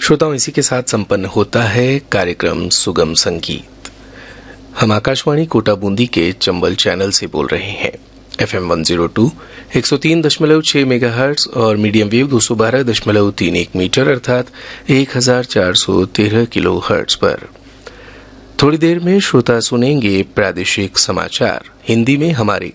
श्रोताओं, इसी के साथ संपन्न होता है कार्यक्रम सुगम संगीत। हम आकाशवाणी कोटा बूंदी के चंबल चैनल से बोल रहे हैं। FM 102 103.6 मेगाहर्ट्ज और मीडियम वेव 212.31 मीटर अर्थात 1413 किलो हर्ट्ज पर। थोड़ी देर में श्रोता सुनेंगे प्रादेशिक समाचार हिंदी में हमारे